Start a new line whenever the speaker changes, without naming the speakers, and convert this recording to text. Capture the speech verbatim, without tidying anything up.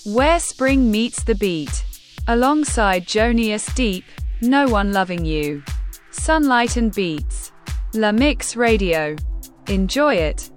Where Spring Meets the Beat. Alongside Jonius Deep, No One Loving You. Sunlight and Beats. La Mix Radio. Enjoy it.